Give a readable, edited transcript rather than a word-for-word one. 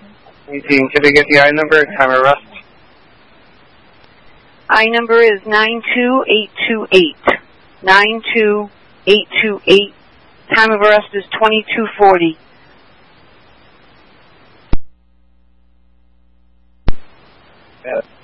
18, could I get the I number and time of arrest? I number is 92828. 92828. Time of arrest is 2240. Got it.